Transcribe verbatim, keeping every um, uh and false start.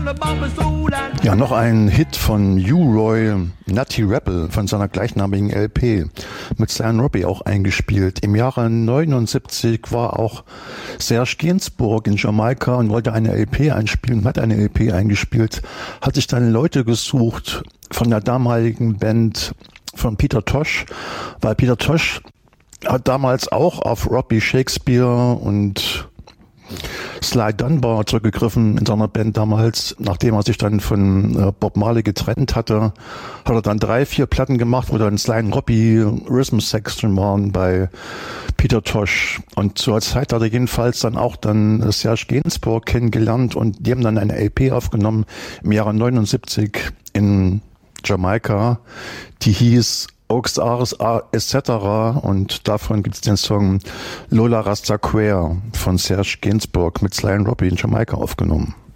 Ja, noch ein Hit von U-Roy, Nutty Rebel von seiner gleichnamigen L P, mit Sly and Robbie auch eingespielt. Im Jahre neunundsiebzig war auch Serge Gainsbourg in Jamaika und wollte eine L P einspielen, hat eine L P eingespielt, hat sich dann Leute gesucht von der damaligen Band von Peter Tosh, weil Peter Tosh hat damals auch auf Robbie Shakespeare und Sly Dunbar zurückgegriffen in seiner Band damals. Nachdem er sich dann von äh, Bob Marley getrennt hatte, hat er dann drei, vier Platten gemacht, wo dann Sly und Robbie Rhythm Section waren bei Peter Tosh. Und zur Zeit hat er jedenfalls dann auch dann äh, Serge Gainsbourg kennengelernt und die haben dann eine L P aufgenommen im Jahre neunundsiebzig in Jamaika, die hieß Oaks Ares et cetera und davon gibt es den Song Lola Rasta Queer von Serge Gainsbourg mit Sly and Robbie in Jamaika aufgenommen.